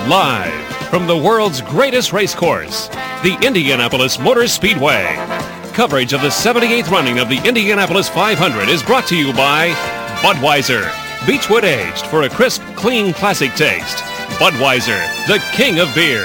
Live from the world's greatest race course, the Indianapolis Motor Speedway. Coverage of the 78th running of the Indianapolis 500 is brought to you by Budweiser, Beechwood aged for a crisp, clean, classic taste. Budweiser, the king of beers.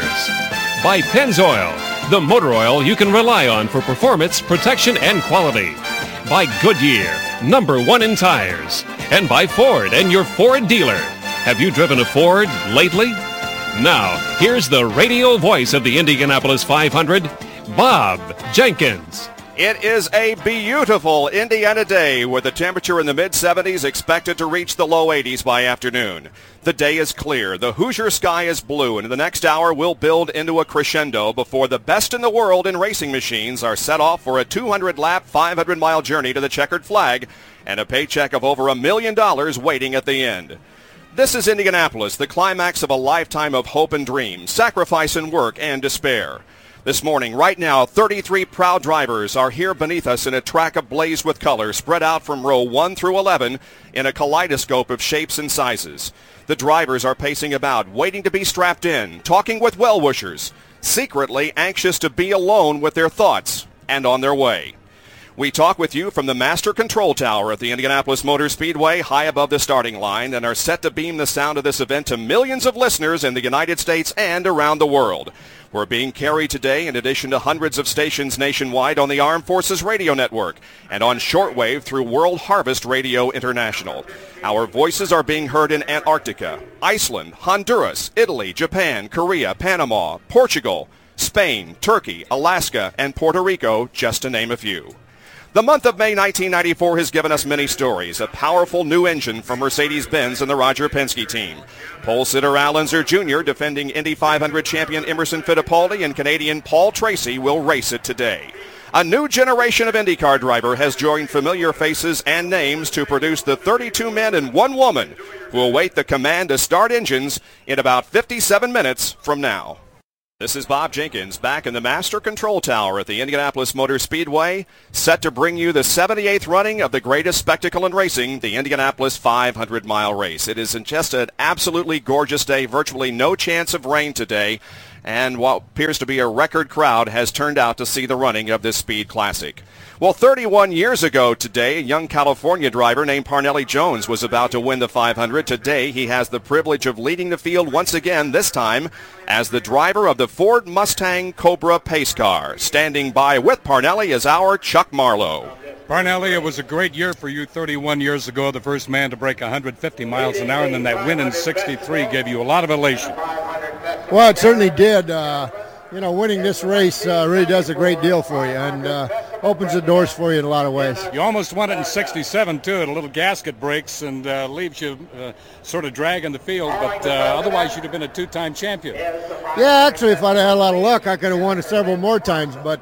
By Pennzoil, the motor oil you can rely on for performance, protection, and quality. By Goodyear, #1 in tires. And by Ford and your Ford dealer. Have you driven a Ford lately? Now, here's the radio voice of the Indianapolis 500, Bob Jenkins. It is a beautiful Indiana day with the temperature in the mid-70s expected to reach the low 80s by afternoon. The day is clear, the Hoosier sky is blue, and in the next hour will build into a crescendo before the best in the world in racing machines are set off for a 200-lap, 500-mile journey to the checkered flag and a paycheck of over $1 million waiting at the end. This is Indianapolis, the climax of a lifetime of hope and dreams, sacrifice and work and despair. This morning, right now, 33 proud drivers are here beneath us in a track ablaze with color spread out from row 1 through 11 in a kaleidoscope of shapes and sizes. The drivers are pacing about, waiting to be strapped in, talking with well-wishers, secretly anxious to be alone with their thoughts and on their way. We talk with you from the Master Control Tower at the Indianapolis Motor Speedway, high above the starting line, and are set to beam the sound of this event to millions of listeners in the United States and around the world. We're being carried today in addition to hundreds of stations nationwide on the Armed Forces Radio Network and on shortwave through World Harvest Radio International. Our voices are being heard in Antarctica, Iceland, Honduras, Italy, Japan, Korea, Panama, Portugal, Spain, Turkey, Alaska, and Puerto Rico, just to name a few. The month of May 1994 has given us many stories. A powerful new engine from Mercedes-Benz and the Roger Penske team. Pole sitter Al Unser Jr., defending Indy 500 champion Emerson Fittipaldi, and Canadian Paul Tracy will race it today. A new generation of IndyCar driver has joined familiar faces and names to produce the 32 men and 1 woman who await the command to start engines in about 57 minutes from now. This is Bob Jenkins back in the Master Control Tower at the Indianapolis Motor Speedway, set to bring you the 78th running of the greatest spectacle in racing, the Indianapolis 500-mile race. It is just an absolutely gorgeous day, virtually no chance of rain today, and what appears to be a record crowd has turned out to see the running of this speed classic. Well, 31 years ago today, a young California driver named Parnelli Jones was about to win the 500. Today, he has the privilege of leading the field once again, this time as the driver of the Ford Mustang Cobra pace car. Standing by with Parnelli is our Chuck Marlowe. Parnelli, it was a great year for you 31 years ago, the first man to break 150 miles an hour, and then that win in 63 gave you a lot of elation. Well, it certainly did. Winning this race really does a great deal for you and opens the doors for you in a lot of ways. You almost won it in 67, too. A little gasket breaks and leaves you sort of dragging the field, but otherwise you'd have been a 2-time champion. Yeah, actually, if I'd had a lot of luck, I could have won it several more times, but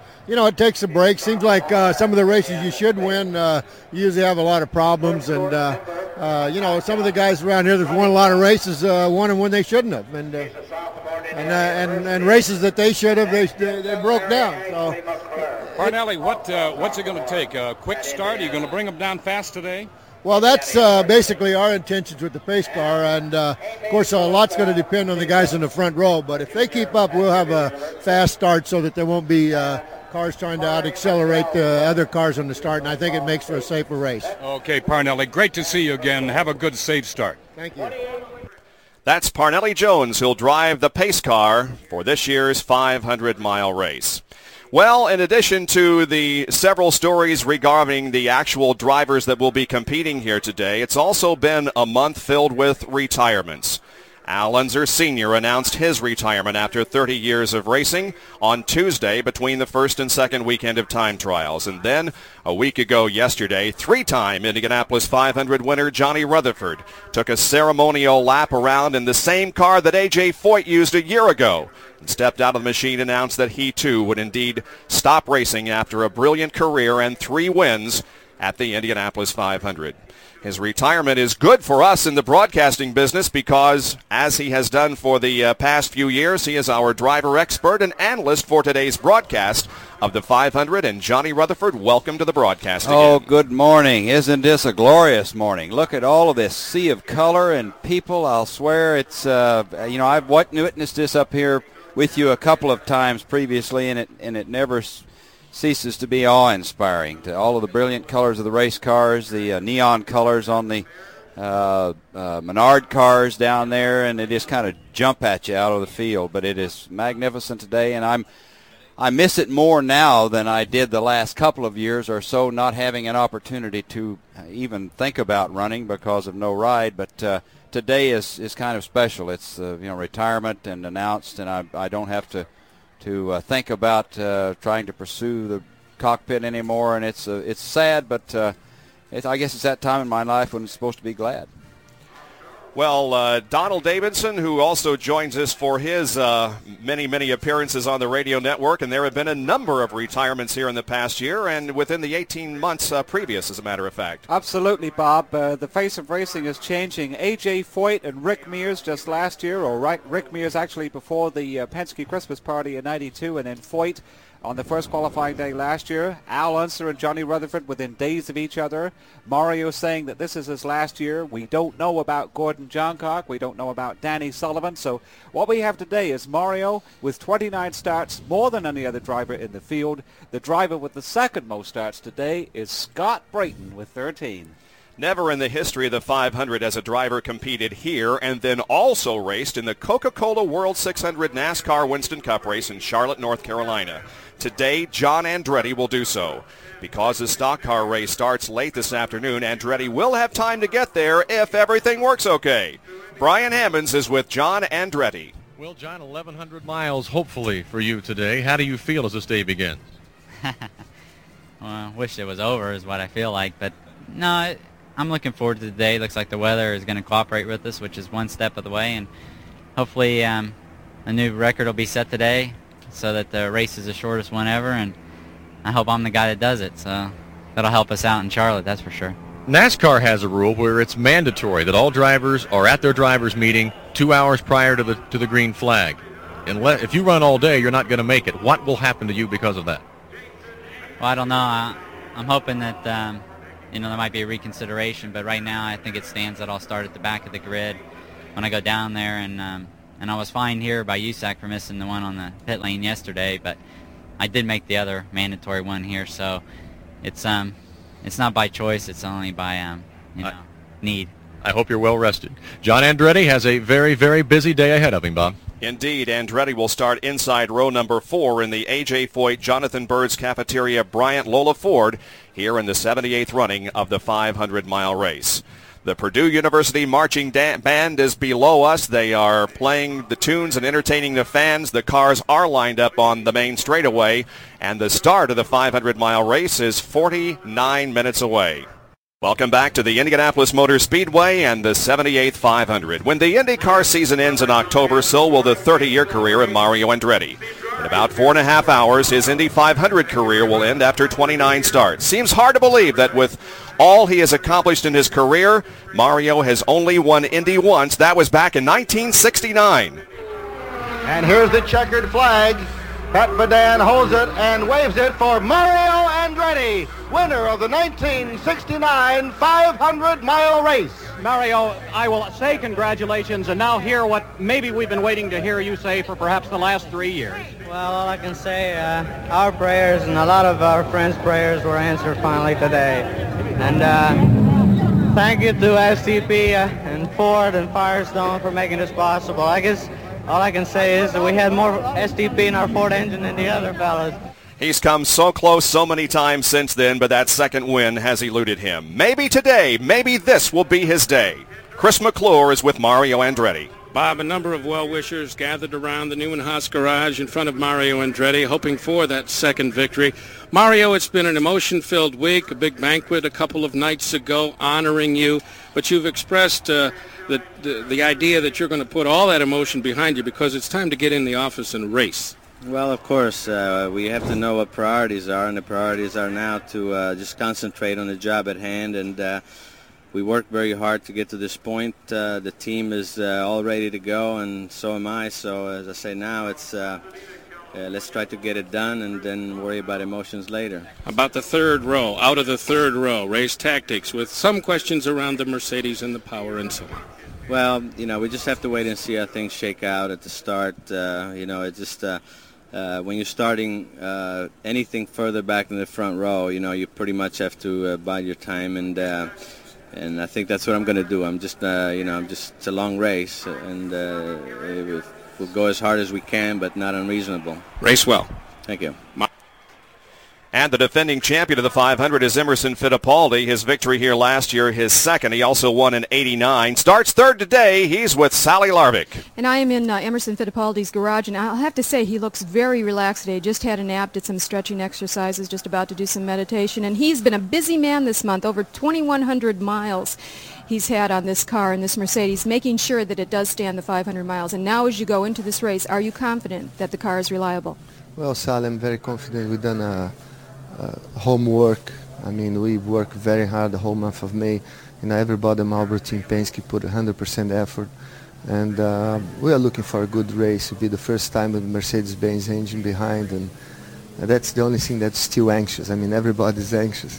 it takes a break. Seems like some of the races you should win, you usually have a lot of problems, and some of the guys around here that won a lot of races won them when they shouldn't have, and races that they should have, they broke down. So, Parnelli, what's it going to take? A quick start? Are you going to bring them down fast today? Well, that's basically our intentions with the pace car, and of course a lot's going to depend on the guys in the front row, but if they keep up, we'll have a fast start so that there won't be cars trying to out-accelerate the other cars on the start, and I think it makes for a safer race. Okay, Parnelli, great to see you again. Have a good, safe start. Thank you. That's Parnelli Jones, who'll drive the pace car for this year's 500-mile race. Well, in addition to the several stories regarding the actual drivers that will be competing here today, it's also been a month filled with retirements. Al Unser Sr. announced his retirement after 30 years of racing on Tuesday between the first and second weekend of time trials. And then, a week ago yesterday, 3-time Indianapolis 500 winner Johnny Rutherford took a ceremonial lap around in the same car that A.J. Foyt used a year ago and stepped out of the machine and announced that he, too, would indeed stop racing after a brilliant career and 3 wins at the Indianapolis 500. His retirement is good for us in the broadcasting business because, as he has done for the past few years, he is our driver expert and analyst for today's broadcast of the 500. And Johnny Rutherford, welcome to the broadcast again. Oh, good morning. Isn't this a glorious morning? Look at all of this sea of color and people. I'll swear it's, I've witnessed this up here with you a couple of times previously, and it never ceases to be awe-inspiring. To all of the brilliant colors of the race cars, the neon colors on the Menard cars down there, and they just kind of jump at you out of the field. But it is magnificent today, and I miss it more now than I did the last couple of years or so, not having an opportunity to even think about running because of no ride. But today is kind of special. It's retirement and announced, and I don't have to think about trying to pursue the cockpit anymore, and it's sad, but I guess it's that time in my life when it's supposed to be glad. Well, Donald Davidson, who also joins us for his many appearances on the radio network, and there have been a number of retirements here in the past year and within the 18 months previous, as a matter of fact. Absolutely, Bob. The face of racing is changing. A.J. Foyt and Rick Mears just last year, Rick Mears actually before the Penske Christmas party in '92, and then Foyt on the first qualifying day last year. Al Unser and Johnny Rutherford within days of each other. Mario saying that this is his last year. We don't know about Gordon Johncock. We don't know about Danny Sullivan. So what we have today is Mario with 29 starts, more than any other driver in the field. The driver with the second most starts today is Scott Brayton with 13. Never in the history of the 500 has a driver competed here and then also raced in the Coca-Cola World 600 NASCAR Winston Cup race in Charlotte, North Carolina. Today, John Andretti will do so. Because the stock car race starts late this afternoon, Andretti will have time to get there if everything works okay. Brian Hammonds is with John Andretti. Well, John, 1,100 miles hopefully for you today. How do you feel as this day begins? Well, I wish it was over is what I feel like, but no, I'm looking forward to the day. Looks like the weather is going to cooperate with us, which is one step of the way, and hopefully a new record will be set today so that the race is the shortest one ever, and I hope I'm the guy that does it, so that'll help us out in Charlotte, that's for sure. NASCAR has a rule where it's mandatory that all drivers are at their drivers' meeting 2 hours prior to the green flag. If you run all day, you're not going to make it. What will happen to you because of that? Well, I don't know. I'm hoping that there might be a reconsideration, but right now I think it stands that I'll start at the back of the grid when I go down there, and I was fined here by USAC for missing the one on the pit lane yesterday, but I did make the other mandatory one here, so it's not by choice, it's only by need. I hope you're well rested. John Andretti has a very, very busy day ahead of him, Bob. Indeed, Andretti will start inside row number 4 in the A.J. Foyt, Jonathan Bird's Cafeteria Bryant Lola Ford here in the 78th running of the 500-mile race. The Purdue University Marching Band is below us. They are playing the tunes and entertaining the fans. The cars are lined up on the main straightaway, and the start of the 500-mile race is 49 minutes away. Welcome back to the Indianapolis Motor Speedway and the 78th 500. When the IndyCar season ends in October, so will the 30-year career of Mario Andretti. In about 4.5 hours, his Indy 500 career will end after 29 starts. Seems hard to believe that with all he has accomplished in his career, Mario has only won Indy once. That was back in 1969. And here's the checkered flag. Pat Badan holds it and waves it for Mario Andretti, winner of the 1969 500-mile race. Mario, I will say congratulations and now hear what maybe we've been waiting to hear you say for perhaps the last 3 years. Well, all I can say, our prayers and a lot of our friends' prayers were answered finally today. And thank you to STP and Ford and Firestone for making this possible. I guess all I can say is that we had more STP in our Ford engine than the other fellas. He's come so close so many times since then, but that second win has eluded him. Maybe today, maybe this will be his day. Chris McClure is with Mario Andretti. Bob, a number of well-wishers gathered around the Newman Haas garage in front of Mario Andretti, hoping for that second victory. Mario, it's been an emotion-filled week, a big banquet a couple of nights ago honoring you, but you've expressed the idea that you're going to put all that emotion behind you because it's time to get in the office and race. Well, of course, we have to know what priorities are, and the priorities are now to just concentrate on the job at hand, and we worked very hard to get to this point. The team is all ready to go, and so am I. So, as I say now, it's let's try to get it done and then worry about emotions later. About the third row, out of the third row, race tactics with some questions around the Mercedes and the power and so on. Well, we just have to wait and see how things shake out at the start. It just when you're starting anything further back in the front row, you pretty much have to bide your time, and I think that's what I'm going to do. I'm just, it's a long race, and we'll go as hard as we can, but not unreasonable. Race well. Thank you. And the defending champion of the 500 is Emerson Fittipaldi. His victory here last year, his second. He also won in '89. Starts third today. He's with Sally Larvik. And I am in Emerson Fittipaldi's garage, and I'll have to say he looks very relaxed today. Just had a nap, did some stretching exercises, just about to do some meditation. And he's been a busy man this month, over 2,100 miles he's had on this car, in this Mercedes, making sure that it does stand the 500 miles. And now as you go into this race, are you confident that the car is reliable? Well, Sally, I'm very confident. We've done homework. I mean, we worked very hard the whole month of May. Everybody in Marlboro Team Penske put 100% effort, and we are looking for a good race. It'll be the first time with Mercedes-Benz engine behind, and that's the only thing that's still anxious. I mean, everybody's anxious,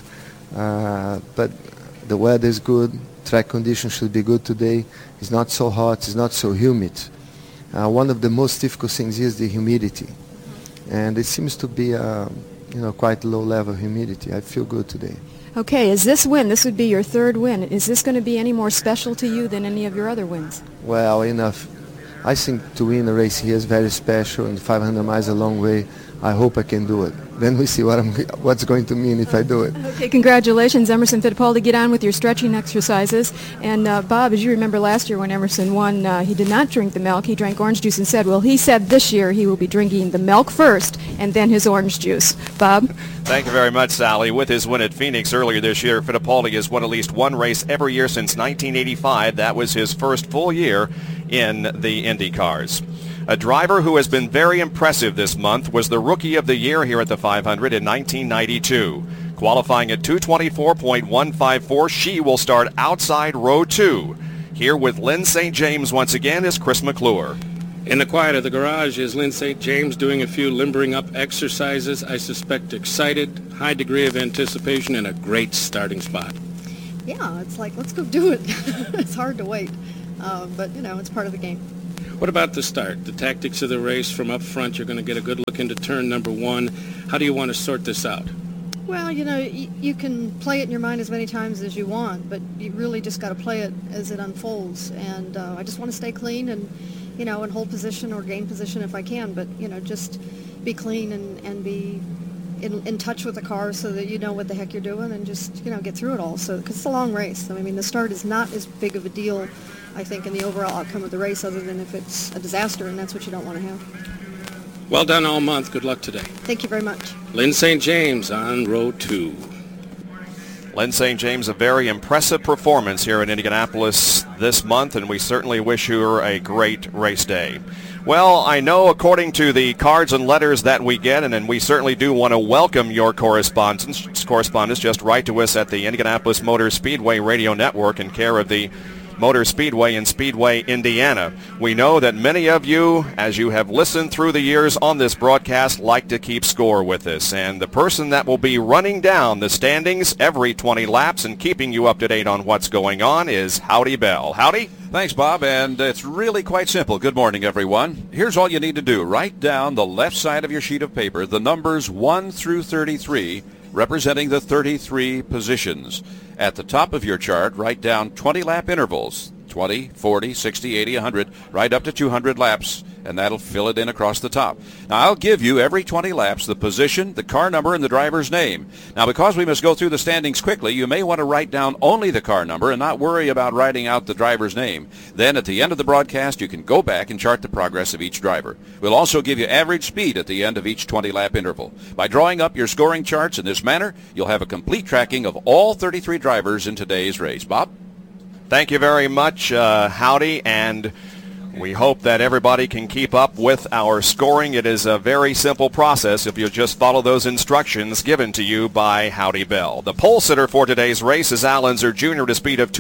but the weather is good. Track conditions should be good today. It's not so hot. It's not so humid. One of the most difficult things is the humidity, and it seems to be quite low level humidity. I feel good today. Okay, is this win, this would be your third win, is this going to be any more special to you than any of your other wins? Well, enough. I think to win a race here is very special, and 500 miles a long way. I hope I can do it. Then we see what's going to mean if I do it. Okay, congratulations, Emerson Fittipaldi. Get on with your stretching exercises. And Bob, as you remember last year when Emerson won, he did not drink the milk. He drank orange juice instead. Well, he said this year he will be drinking the milk first and then his orange juice. Bob? Thank you very much, Sally. With his win at Phoenix earlier this year, Fittipaldi has won at least one race every year since 1985. That was his first full year in the Indy cars. A driver who has been very impressive this month was the Rookie of the Year here at the 500 in 1992. Qualifying at 224.154, she will start outside row 2. Here with Lyn St. James once again is Chris McClure. In the quiet of the garage is Lyn St. James doing a few limbering up exercises. I suspect excited, high degree of anticipation, and a great starting spot. Yeah, it's like, let's go do it. It's hard to wait, but, it's part of the game. What about the start, the tactics of the race from up front? You're going to get a good look into turn number 1. How do you want to sort this out? Well, you can play it in your mind as many times as you want, but you really just got to play it as it unfolds. And I just want to stay clean and, and hold position or gain position if I can, but, just be clean and be in touch with the car so that you know what the heck you're doing and just, get through it all. So, because it's a long race. I mean, the start is not as big of a deal, I think, in the overall outcome of the race, other than if it's a disaster, and that's what you don't want to have. Well done all month. Good luck today. Thank you very much. Lyn St. James on row 2. Lyn St. James, a very impressive performance here in Indianapolis this month, and we certainly wish her a great race day. Well, I know according to the cards and letters that we get, and we certainly do want to welcome your correspondence. Just write to us at the Indianapolis Motor Speedway Radio Network in care of the Motor Speedway in Speedway, Indiana. We know that many of you, as you have listened through the years on this broadcast, like to keep score with us. And the person that will be running down the standings every 20 laps and keeping you up to date on what's going on is Howdy Bell. Howdy? Thanks, Bob, and it's really quite simple. Good morning, everyone. Here's all you need to do. Write down the left side of your sheet of paper the numbers 1 through 33, representing the 33 positions. At the top of your chart, write down 20-lap intervals, 20, 40, 60, 80, 100, right up to 200 laps, and that'll fill it in across the top. Now, I'll give you every 20 laps the position, the car number, and the driver's name. Now, because we must go through the standings quickly, you may want to write down only the car number and not worry about writing out the driver's name. Then, at the end of the broadcast, you can go back and chart the progress of each driver. We'll also give you average speed at the end of each 20-lap interval. By drawing up your scoring charts in this manner, you'll have a complete tracking of all 33 drivers in today's race. Bob? Thank you very much, Howdy, and We hope that everybody can keep up with our scoring. It is a very simple process if you just follow those instructions given to you by Howdy Bell. The pole sitter for today's race is Al Unser Jr. at a speed of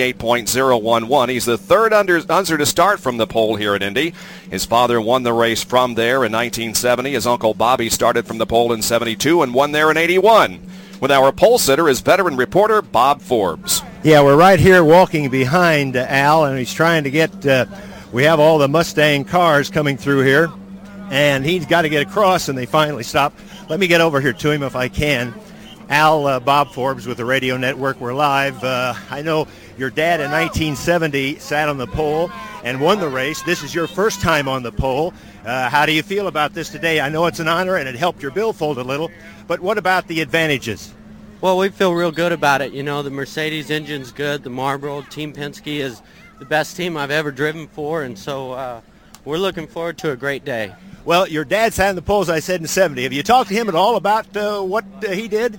228.011. He's the third Unser to start from the pole here at Indy. His father won the race from there in 1970. His uncle Bobby started from the pole in 72 and won there in 81. With our pole sitter is veteran reporter Bob Forbes. Yeah, we're right here walking behind Al, and he's trying to get... we have all the Mustang cars coming through here, and he's got to get across, and they finally stop. Let me get over here to him if I can. Al, Bob Forbes with the Radio Network. We're live. I know your dad in 1970 sat on the pole and won the race. This is your first time on the pole. How do you feel about this today? I know it's an honor, and it helped your billfold a little, but what about the advantages? Well, we feel real good about it. You know, the Mercedes engine's good. The Marlboro Team Penske is the best team I've ever driven for, and so we're looking forward to a great day. Well, your dad sat on the pole, as I said, in 70. Have you talked to him at all about what he did?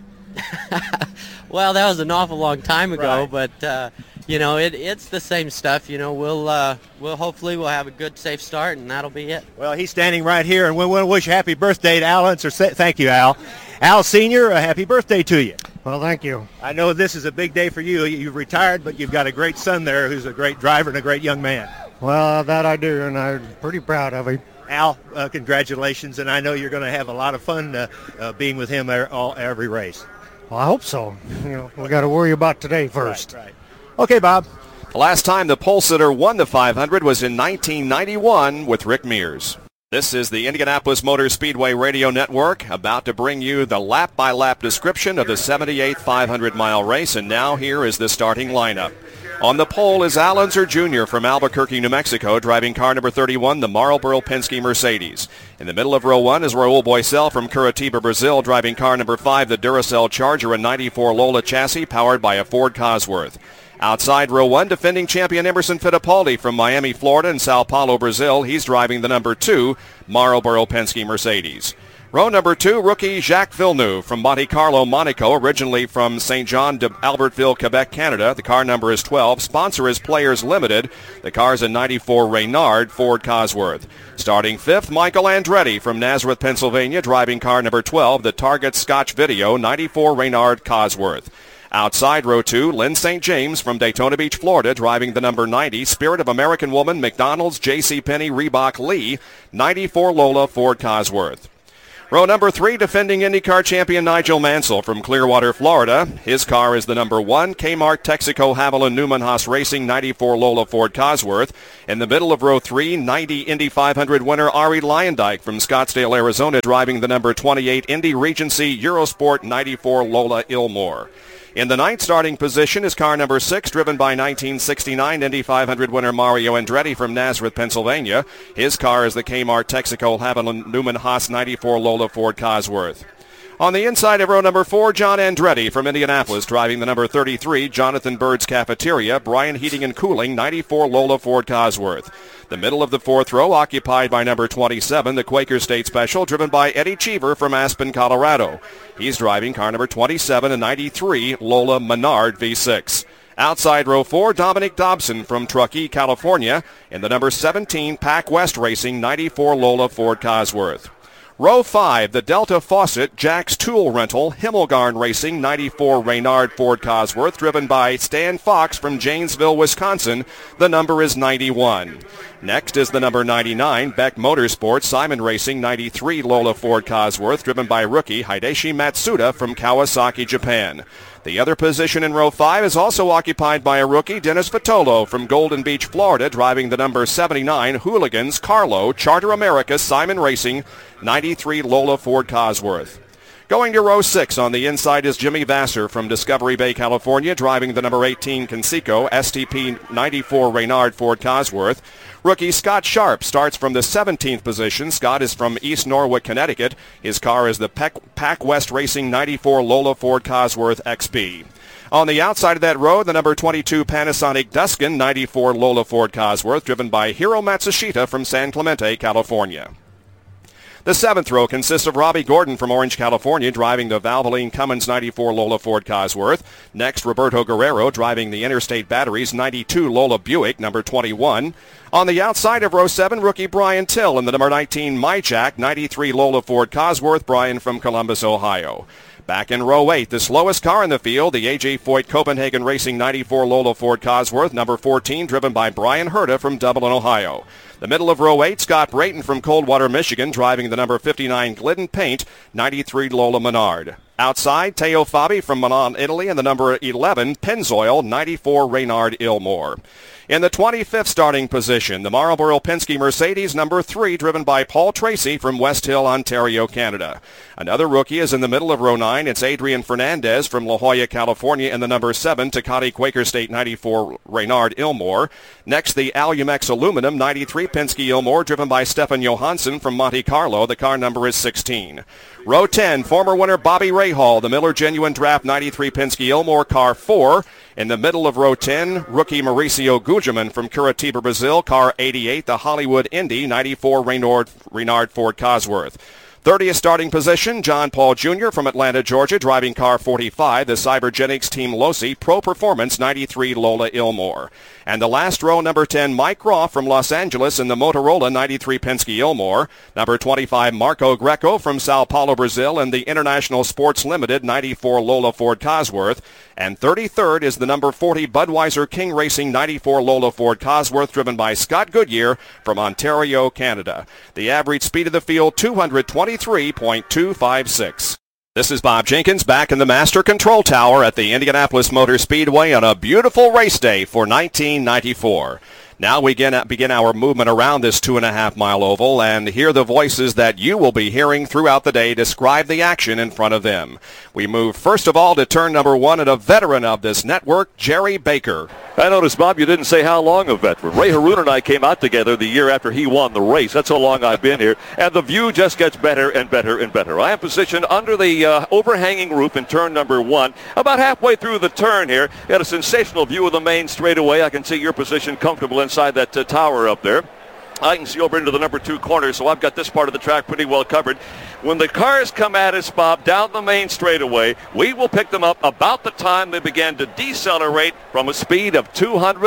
Well, that was an awful long time ago, right. But you know, it's the same stuff. You know, we'll hopefully we'll have a good, safe start, and that'll be it. Well, he's standing right here, and we want to wish happy birthday to Al Unser. Thank you, Al. Al Sr., a happy birthday to you. Well, thank you. I know this is a big day for you. You've retired, but you've got a great son there who's a great driver and a great young man. Well, that I do, and I'm pretty proud of him. Al, congratulations, and I know you're going to have a lot of fun being with him every race. Well, I hope so. You know, we got to worry about today first. Right. Okay, Bob. The last time the pole sitter won the 500 was in 1991 with Rick Mears. This is the Indianapolis Motor Speedway Radio Network, about to bring you the lap-by-lap description of the 78th 500-mile race, and now here is the starting lineup. On the pole is Al Unser Jr. from Albuquerque, New Mexico, driving car number 31, the Marlboro Penske Mercedes. In the middle of row 1 is Raul Boesel from Curitiba, Brazil, driving car number 5, the Duracell Charger, a 94 Lola chassis powered by a Ford Cosworth. Outside row 1, defending champion Emerson Fittipaldi from Miami, Florida and Sao Paulo, Brazil. He's driving the number 2 Marlboro Penske Mercedes. Row number 2, rookie Jacques Villeneuve from Monte Carlo, Monaco, originally from St. John de Albertville, Quebec, Canada. The car number is 12. Sponsor is Players Limited. The car is a 94 Reynard Ford Cosworth. Starting 5th, Michael Andretti from Nazareth, Pennsylvania, driving car number 12, the Target Scotch Video 94 Reynard Cosworth. Outside row 2, Lynn St. James from Daytona Beach, Florida, driving the number 90 Spirit of American Woman McDonald's JCPenney Reebok Lee 94 Lola Ford Cosworth. Row number 3, defending IndyCar champion Nigel Mansell from Clearwater, Florida. His car is the number 1 Kmart Texaco Haviland Newman Haas Racing 94 Lola Ford Cosworth. In the middle of row 3, 90 Indy 500 winner Ari Luyendyk from Scottsdale, Arizona, driving the number 28 Indy Regency Eurosport 94 Lola Ilmore. In the 9th starting position is car number 6, driven by 1969 Indy 500 winner Mario Andretti from Nazareth, Pennsylvania. His car is the Kmart Texaco Haviland Newman Haas 94 Lola Ford Cosworth. On the inside of row number 4, John Andretti from Indianapolis, driving the number 33 Jonathan Bird's Cafeteria, Brian Heating and Cooling 94 Lola Ford Cosworth. The middle of the 4th row occupied by number 27, the Quaker State Special, driven by Eddie Cheever from Aspen, Colorado. He's driving car number 27, a 93 Lola Menard V6. Outside row 4, Dominic Dobson from Truckee, California, in the number 17 Pac West Racing 94 Lola Ford Cosworth. Row 5, the Delta Faucet Jack's Tool Rental Himmelgarn Racing 94 Reynard Ford Cosworth, driven by Stan Fox from Janesville, Wisconsin. The number is 91. Next is the number 99 Beck Motorsports Simon Racing 93 Lola Ford Cosworth, driven by rookie Hideshi Matsuda from Kawasaki, Japan. The other position in row 5 is also occupied by a rookie, Dennis Vitolo from Golden Beach, Florida, driving the number 79 Hooligans Carlo Charter America Simon Racing 93 Lola Ford Cosworth. Going to row 6 on the inside is Jimmy Vasser from Discovery Bay, California, driving the number 18 Conseco STP 94 Reynard Ford Cosworth. Rookie Scott Sharp starts from the 17th position. Scott is from East Norwood, Connecticut. His car is the Pac West Racing 94 Lola Ford Cosworth XB. On the outside of that row, the number 22 Panasonic Duskin 94 Lola Ford Cosworth, driven by Hiro Matsushita from San Clemente, California. The 7th row consists of Robbie Gordon from Orange, California, driving the Valvoline Cummins 94 Lola Ford Cosworth. Next, Roberto Guerrero driving the Interstate Batteries 92 Lola Buick, number 21. On the outside of row 7, rookie Brian Till in the number 19 MyJack 93 Lola Ford Cosworth, Brian from Columbus, Ohio. Back in row 8, the slowest car in the field, the A.J. Foyt Copenhagen Racing 94 Lola Ford Cosworth, number 14, driven by Brian Herta from Dublin, Ohio. The middle of row 8, Scott Brayton from Coldwater, Michigan, driving the number 59 Glidden Paint 93 Lola Menard. Outside, Teo Fabi from Milan, Italy, and the number 11 Pennzoil 94 Reynard Ilmore. In the 25th starting position, the Marlboro Penske Mercedes number 3, driven by Paul Tracy from West Hill, Ontario, Canada. Another rookie is in the middle of row 9. It's Adrian Fernandez from La Jolla, California, in the number 7 Tecate Quaker State 94 Reynard Ilmore. Next, the Alumex Aluminum 93 Penske Ilmore, driven by Stefan Johansson from Monte Carlo. The car number is 16. Row 10, former winner Bobby Rahal, the Miller Genuine Draft 93 Penske Ilmore, car 4. In the middle of row 10, rookie Mauricio Gugelmin from Curitiba, Brazil, car 88, the Hollywood Indy 94 Reynard Ford Cosworth. 30th starting position, John Paul Jr. from Atlanta, Georgia, driving car 45, the Cybergenics Team Losi Pro Performance 93 Lola Ilmore. And the last row, number 10, Mike Roth from Los Angeles in the Motorola 93 Penske Ilmore. Number 25, Marco Greco from Sao Paulo, Brazil in the International Sports Limited 94 Lola Ford Cosworth. And 33rd is the number 40 Budweiser King Racing 94 Lola Ford Cosworth, driven by Scott Goodyear from Ontario, Canada. The average speed of the field, 223.256. This is Bob Jenkins back in the Master Control Tower at the Indianapolis Motor Speedway on a beautiful race day for 1994. Now we begin our movement around this 2.5-mile oval and hear the voices that you will be hearing throughout the day describe the action in front of them. We move first of all to turn number 1 and a veteran of this network, Jerry Baker. I noticed, Bob, you didn't say how long a veteran. Ray Haroon and I came out together the year after he won the race. That's how long I've been here. And the view just gets better and better and better. I am positioned under the overhanging roof in turn number 1. About halfway through the turn here, got a sensational view of the main straightaway. I can see your position comfortable inside that tower up there. I can see over into the number 2 corner, so I've got this part of the track pretty well covered. When the cars come at us, Bob, down the main straightaway, we will pick them up about the time they began to decelerate from a speed of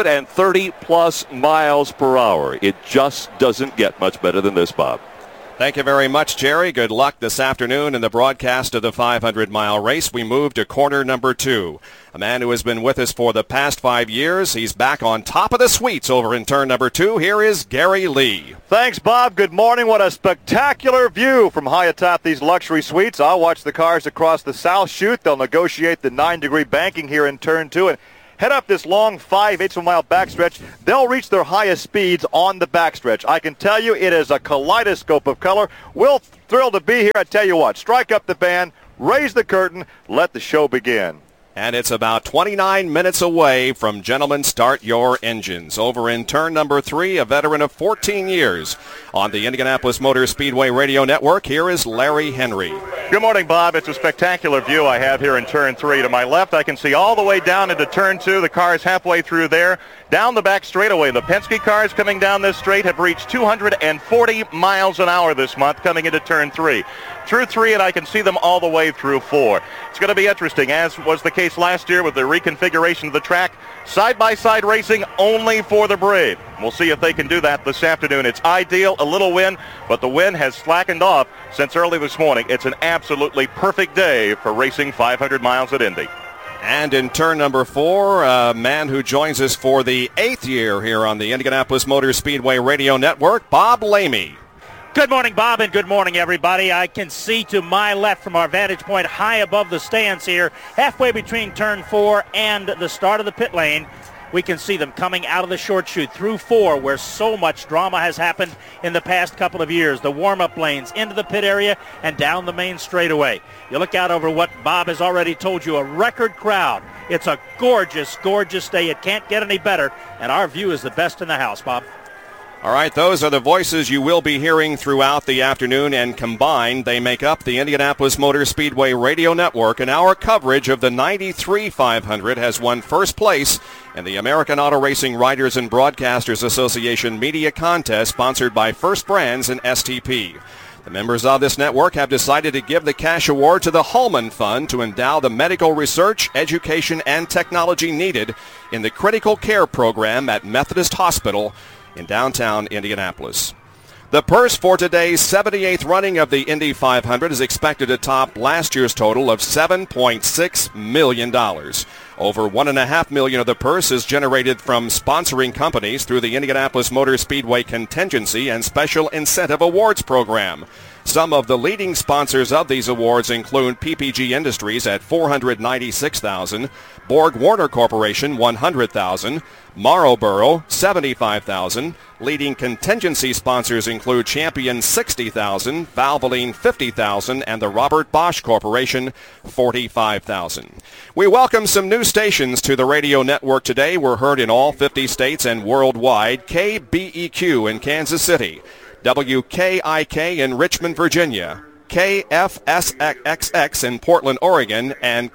230-plus miles per hour. It just doesn't get much better than this, Bob. Thank you very much, Jerry. Good luck this afternoon in the broadcast of the 500-mile race. We move to corner number 2. A man who has been with us for the past 5 years. He's back on top of the suites over in turn number 2. Here is Gary Lee. Thanks, Bob. Good morning. What a spectacular view from high atop these luxury suites. I'll watch the cars across the South Chute. They'll negotiate the 9-degree banking here in turn 2 and head up this long 5/8-mile backstretch. They'll reach their highest speeds on the backstretch. I can tell you it is a kaleidoscope of color. We're thrilled to be here. I tell you what, strike up the band, raise the curtain, let the show begin. And it's about 29 minutes away from Gentlemen Start Your Engines. Over in turn number 3, a veteran of 14 years. On the Indianapolis Motor Speedway Radio Network, here is Larry Henry. Good morning, Bob. It's a spectacular view I have here in turn 3. To my left, I can see all the way down into turn 2. The car is halfway through there. Down the back straightaway, the Penske cars coming down this straight have reached 240 miles an hour this month coming into turn 3. Through 3, and I can see them all the way through 4. It's going to be interesting, as was the case last year with the reconfiguration of the track. Side-by-side racing only for the brave. We'll see if they can do that this afternoon. It's ideal, a little wind, but the wind has slackened off since early this morning. It's an absolutely perfect day for racing 500 miles at Indy. And in turn number 4, a man who joins us for the 8th year here on the Indianapolis Motor Speedway Radio Network, Bob Lamey. Good morning, Bob, and good morning, everybody. I can see to my left from our vantage point high above the stands here, halfway between turn 4 and the start of the pit lane. We can see them coming out of the short chute through 4, where so much drama has happened in the past couple of years. The warm-up lanes into the pit area and down the main straightaway. You look out over what Bob has already told you, a record crowd. It's a gorgeous, gorgeous day. It can't get any better, and our view is the best in the house, Bob. All right, those are the voices you will be hearing throughout the afternoon, and combined they make up the Indianapolis Motor Speedway Radio Network, and our coverage of the 93 500 has won first place in the American Auto Racing Writers and Broadcasters Association Media Contest sponsored by First Brands and STP. The members of this network have decided to give the cash award to the Hulman Fund to endow the medical research, education, and technology needed in the critical care program at Methodist Hospital in downtown Indianapolis. The purse for today's 78th running of the Indy 500 is expected to top last year's total of $7.6 million. Over $1.5 million of the purse is generated from sponsoring companies through the Indianapolis Motor Speedway Contingency and Special Incentive Awards Program. Some of the leading sponsors of these awards include PPG Industries at $496,000, Borg Warner Corporation $100,000, Marlboro $75,000. Leading contingency sponsors include Champion $60,000, Valvoline $50,000, and the Robert Bosch Corporation $45,000. We welcome some new stations to the radio network today. We're heard in all 50 states and worldwide. KBEQ in Kansas City, WKIK in Richmond, Virginia, KFSXX in Portland, Oregon, and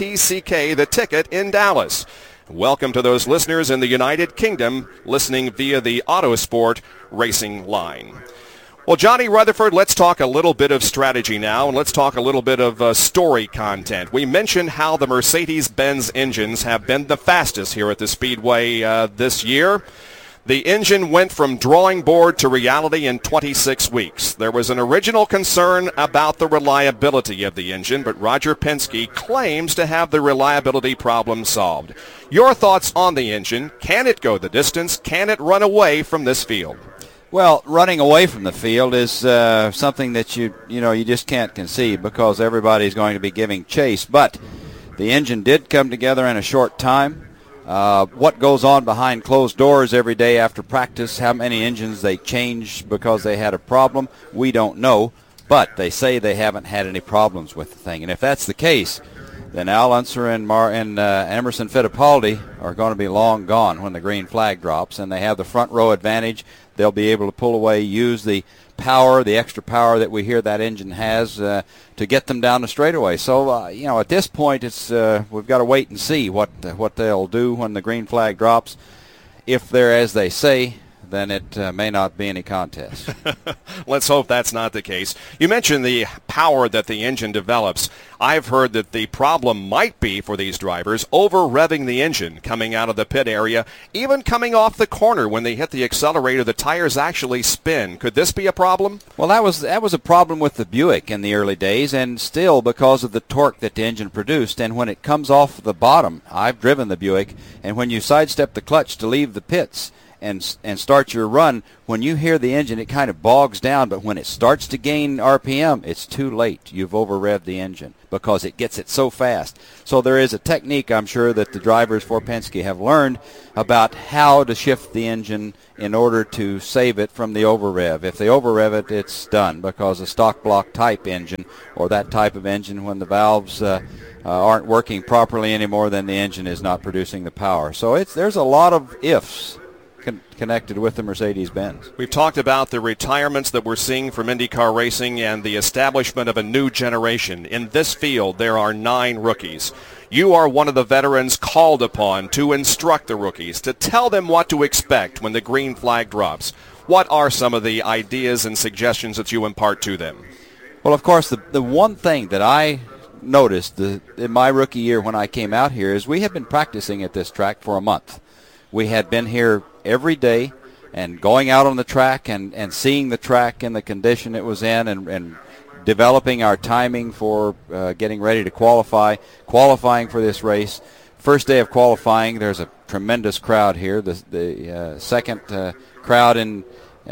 KTCK The Ticket in Dallas. Welcome to those listeners in the United Kingdom listening via the Autosport Racing line. Well, Johnny Rutherford, let's talk a little bit of strategy now, and let's talk a little bit of story content. We mentioned how the Mercedes-Benz engines have been the fastest here at the Speedway this year. The engine went from drawing board to reality in 26 weeks. There was an original concern about the reliability of the engine, but Roger Penske claims to have the reliability problem solved. Your thoughts on the engine? Can it go the distance? Can it run away from this field? Well, running away from the field is something that you just can't conceive because everybody's going to be giving chase. But the engine did come together in a short time. What goes on behind closed doors every day after practice, how many engines they changed because they had a problem, we don't know. But they say they haven't had any problems with the thing. And if that's the case, then Al Unser and Emerson Fittipaldi are going to be long gone when the green flag drops. And they have the front row advantage. They'll be able to pull away, use the power, the extra power that we hear that engine has to get them down the straightaway. So, at this point, it's we've got to wait and see what they'll do when the green flag drops. If they're as they say, then it may not be any contest. Let's hope that's not the case. You mentioned the power that the engine develops. I've heard that the problem might be for these drivers over-revving the engine coming out of the pit area, even coming off the corner when they hit the accelerator, the tires actually spin. Could this be a problem? Well, that was a problem with the Buick in the early days, and still because of the torque that the engine produced. And when it comes off the bottom, I've driven the Buick, and when you sidestep the clutch to leave the pits and start your run, when you hear the engine, it kind of bogs down, but when it starts to gain RPM, it's too late. You've over-revved the engine because it gets it so fast. So there is a technique, I'm sure, that the drivers for Penske have learned about how to shift the engine in order to save it from the over-rev. If they over-rev it, it's done, because a stock block type engine, or that type of engine, when the valves aren't working properly anymore, then the engine is not producing the power. So there's a lot of ifs connected with the Mercedes-Benz. We've talked about the retirements that we're seeing from IndyCar racing and the establishment of a new generation. In this field, there are 9 rookies. You are one of the veterans called upon to instruct the rookies, to tell them what to expect when the green flag drops. What are some of the ideas and suggestions that you impart to them? Well, of course, the one thing that I noticed in my rookie year when I came out here is we had been practicing at this track for a month. We had been here every day and going out on the track and seeing the track in the condition it was in and developing our timing for getting ready to qualifying for this race. First day of qualifying, there's a tremendous crowd here. The second crowd in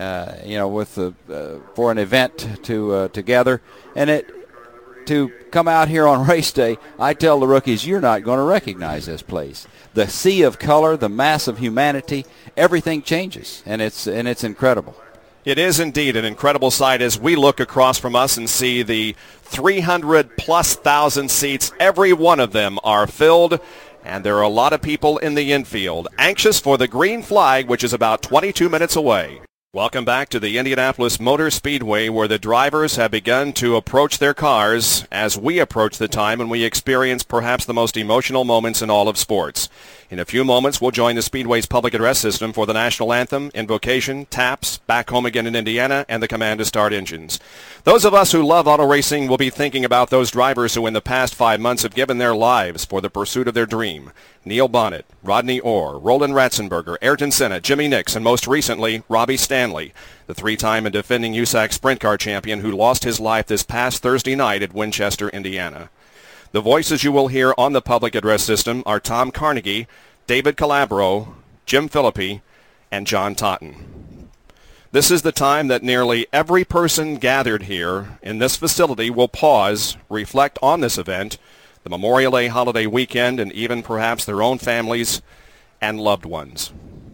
for an event to gather, and to come out here on race day, I tell the rookies, you're not going to recognize this place. The sea of color, the mass of humanity, everything changes, and it's incredible. It is indeed an incredible sight as we look across from us and see the 300+ thousand seats. Every one of them are filled, and there are a lot of people in the infield anxious for the green flag, which is about 22 minutes away. Welcome back to the Indianapolis Motor Speedway, where the drivers have begun to approach their cars as we approach the time when we experience perhaps the most emotional moments in all of sports. In a few moments, we'll join the Speedway's public address system for the national anthem, invocation, taps, back home again in Indiana, and the command to start engines. Those of us who love auto racing will be thinking about those drivers who in the past 5 months have given their lives for the pursuit of their dream. Neil Bonnet, Rodney Orr, Roland Ratzenberger, Ayrton Senna, Jimmy Nix, and most recently, Robbie Stanley, the three-time and defending USAC Sprint Car champion who lost his life this past Thursday night at Winchester, Indiana. The voices you will hear on the public address system are Tom Carnegie, David Calabro, Jim Philippi, and John Totten. This is the time that nearly every person gathered here in this facility will pause, reflect on this event, the Memorial Day holiday weekend, and even perhaps their own families and loved ones.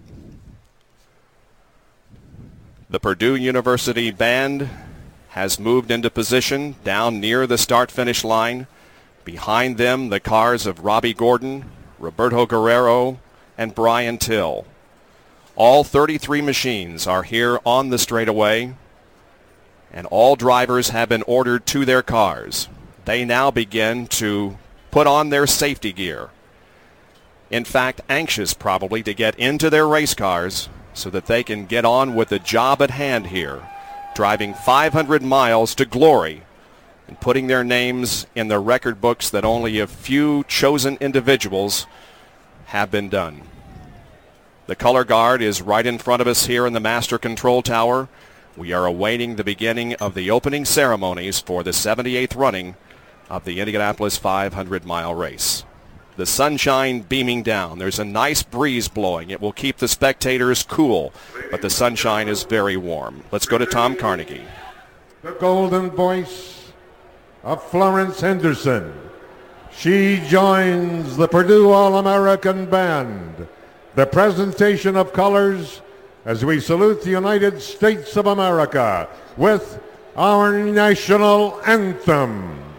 The Purdue University Band has moved into position down near the start-finish line. Behind them, the cars of Robbie Gordon, Roberto Guerrero, and Brian Till. All 33 machines are here on the straightaway, and all drivers have been ordered to their cars. They now begin to put on their safety gear. In fact, anxious probably to get into their race cars so that they can get on with the job at hand here, driving 500 miles to glory and putting their names in the record books that only a few chosen individuals have been done. The color guard is right in front of us here in the Master Control Tower. We are awaiting the beginning of the opening ceremonies for the 78th running of the Indianapolis 500-mile race. The sunshine beaming down. There's a nice breeze blowing. It will keep the spectators cool, but the sunshine is very warm. Let's go to Tom Carnegie. The golden voice of Florence Henderson. She joins the Purdue All-American Band. The presentation of colors as we salute the United States of America with our national anthem.